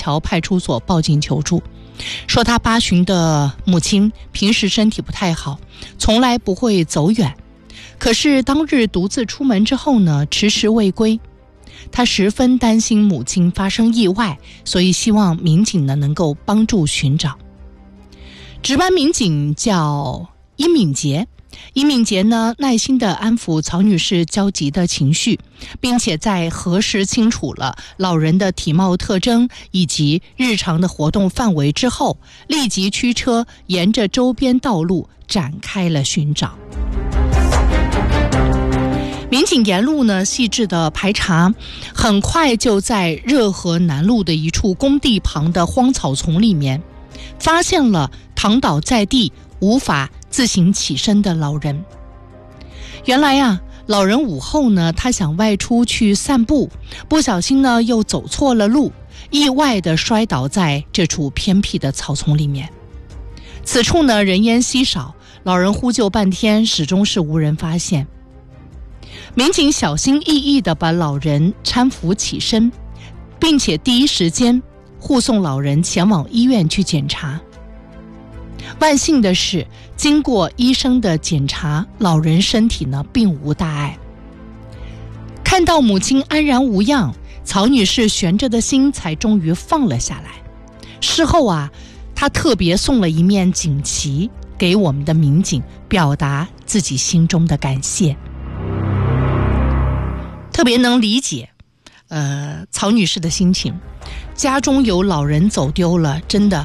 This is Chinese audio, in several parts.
桥派出所报警求助，说他8旬的母亲平时身体不太好，从来不会走远，可是当日独自出门之后呢，迟迟未归。他十分担心母亲发生意外，所以希望民警呢能够帮助寻找。值班民警叫殷敏杰，殷敏杰呢耐心地安抚曹女士焦急的情绪，并且在核实清楚了老人的体貌特征以及日常的活动范围之后，立即驱车沿着周边道路展开了寻找。民警沿路呢细致的排查，很快就在热河南路的一处工地旁的荒草丛里面发现了躺倒在地无法自行起身的老人。原来啊，老人午后呢，他想外出去散步，不小心呢又走错了路，意外地摔倒在这处偏僻的草丛里面。此处呢人烟稀少，老人呼救半天始终是无人发现。民警小心翼翼地把老人搀扶起身，并且第一时间护送老人前往医院去检查。万幸的是，经过医生的检查，老人身体呢并无大碍。看到母亲安然无恙，曹女士悬着的心才终于放了下来。事后啊，她特别送了一面锦旗给我们的民警，表达自己心中的感谢。特别能理解曹女士的心情，家中有老人走丢了，真的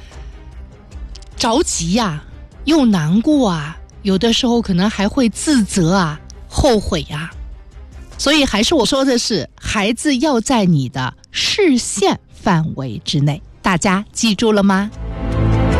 着急呀，又难过啊，有的时候可能还会自责啊，后悔啊。所以还是我说的是，孩子要在你的视线范围之内，大家记住了吗？